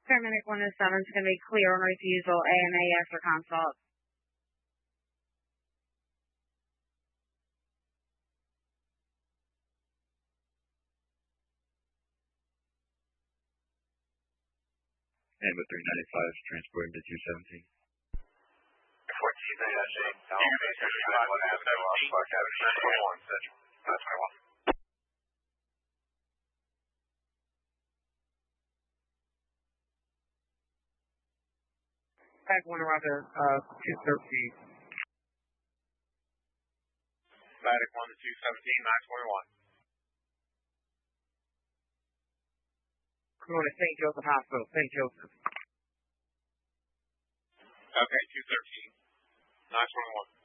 Paramedic 107 is going to be clear on refusal, AMA after consult. AMA 395 transporting to 217. 5 1 Roger, 213. Medic 1 to 217, 921. Come on to St. Joseph Hospital, St. Joseph. Okay, 213, 921.